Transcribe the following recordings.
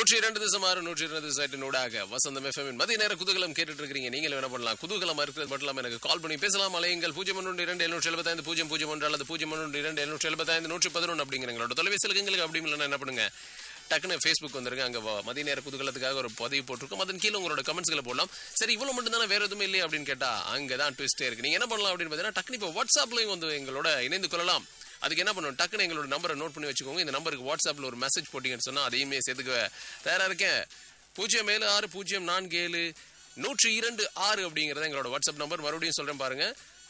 102.6 102.8 வசந்தம் FM மதிய நேர குதூகலம் கேட்டுட்டு இருக்கீங்க. நீங்களும் என்ன பண்ணலாம், குதூகலமா இருக்கிறது மட்டும் இல்லாம எனக்கு கால் பண்ணி பேசலாம். அலையுங்கள் 012275075 அல்லது 012275111 அப்படிங்கிற எங்களோட தொலைபேசி இலக்கங்களுக்கு. அப்படி இல்லைன்னா என்ன பண்ணுங்க, டக்குன்னு Facebook வந்துருங்க. அங்க மதிய நேர குதூகலத்துக்காக ஒரு பதிவு போட்டிருக்கோம். அதன் கீழே உங்களோட கமெண்ட்ஸ்களை போடலாம். சரி, இவ்வளவு மட்டும் தானே, வேற எதுவுமே இல்லையா அப்படின்னு கேட்டா அங்கதான் ட்விஸ்டே இருக்கு. நீங்க என்ன பண்ணலாம் அப்படின்னு பாத்தீங்கன்னா, டக்குனு இப்போ வாட்ஸ்அப்லயும் வந்து எங்களோட இணைந்து கொள்ளலாம். அதுக்கு என்ன பண்ணணும், டக்குன்னு எங்களோட நம்பரை நோட் பண்ணி வச்சுக்கோங்க. இந்த நம்பருக்கு வாட்ஸ்அப்ல ஒரு மெசேஜ் போட்டீங்கன்னு சொன்னா அதையுமே சேர்த்துக்க தயாரா இருக்கேன். 076042102 அப்படிங்கறத எங்களோட வாட்ஸ்அப் நம்பர். மறுபடியும் சொல்றேன் பாருங்க,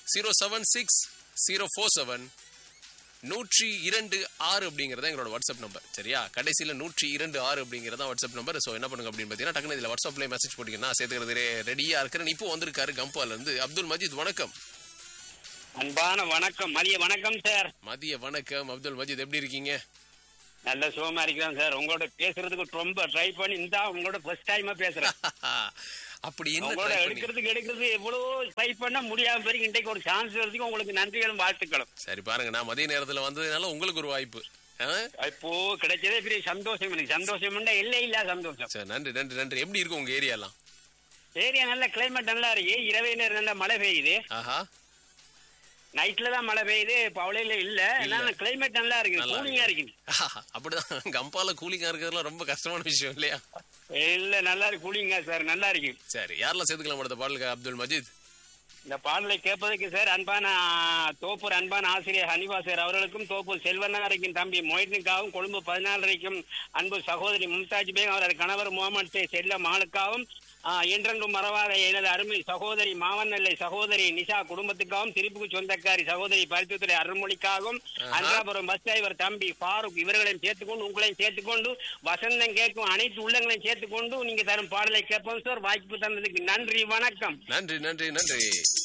076047102 அப்படிங்கறத எங்களோட வாட்ஸ்அப் நம்பர். சரியா, கடைசியில 102.6 அப்படிங்கறத வாட்ஸ்அப் நம்பர். சோ என்ன பண்ணுங்க அப்படின்னு பாத்தீங்கன்னா, டக்குன்னு இதுல வாட்ஸ்அப்ல மெசேஜ் போட்டீங்கன்னா சேர்த்துக்கிறது ரெடியா இருக்கிறேன். இப்போ வந்திருக்காரு கம்பால இருந்து அப்துல் மஜீத். வணக்கம். அன்பான வணக்கம், மதிய வணக்கம் சார். மதிய வணக்கம் அப்துல் மஜீத், எப்படி இருக்கீங்க? நல்ல சுகமா இருக்கிறேன் சார். உங்களோட பேசுறதுக்கு ரொம்ப ட்ரை பண்ணி இந்த உங்களோட ஃபர்ஸ்ட் டைமா பேசுறேன். அப்படி என்ன உங்களோட எடுக்கிறது எவ்வளவு ட்ரை பண்ண முடியாம பிறகு இன்றைக்கு ஒரு சான்ஸ் வருதுக்கு உங்களுக்கு நன்றிகளும் வாழ்த்துக்களும். சரி பாருங்க, நான் மதிய நேரத்துல வந்ததுனால உங்களுக்கு ஒரு வாய்ப்பு இப்போ கிடைச்சதே பெரிய சந்தோஷம். எனக்கு சந்தோஷம் இல்லை இல்ல சந்தோஷம். சரி, நன்றி நன்றி நன்றி. எப்படி இருக்கு உங்க ஏரியாலாம்? ஏரியா நல்ல கிளைமேட் நல்லா இருக்கு. இரவே நேரம் நல்ல மழை பெய்யுது. ஆஹா, நைட்ல தான் மழை பெய்யுது, பவளையில இல்ல. கிளைமேட் நல்லா இருக்கு, கூலிங்கா இருக்கு. அப்படிதான். கம்பால கூலிங்கா இருக்கிறதுலாம் ரொம்ப கஷ்டமான விஷயம் இல்லையா? இல்ல, நல்லா இருக்கு, கூலிங்கா சார், நல்லா இருக்கு. சரி, யாரெல்லாம் சேர்த்துக்கலாம் அடுத்த பாடலுக்கு அப்துல் மஜீத்? இந்த பாடலை கேட்பதற்கு சார் அன்பான தோப்பூர் அன்பான ஆசிரியர் ஹனிபா சார் அவர்களுக்கும், தோப்பூர் செல்வனாரைக்கும் தம்பி மொய்னுக்காகவும், கொழும்பு 14 அன்பு சகோதரி மும்தாஜ் பேகம் அவரது கணவர் முகமது செல்ல மகளுக்காகவும், என்றென்றும் மறவாத எனது அருமை சகோதரி மாவனல்லை சகோதரி நிஷா குடும்பத்துக்காகவும், திருப்புக்கு சொந்தக்காரி சகோதரி பரிசுத்துறை அருள்மொழிக்காகவும், அன்றாபுரம் பஸ் டிரைவர் தம்பி ஃபாரூக் இவர்களையும் சேர்த்துக்கொண்டு உங்களையும் சேர்த்துக்கொண்டு வசந்தம் கேட்கும் அனைத்து உள்ளங்களையும் சேர்த்துக்கொண்டு நீங்க தரும் பாடலை கேட்போம் சார். வாய்ப்பு தந்ததுக்கு நன்றி, வணக்கம். நன்றி நன்றி நன்றி.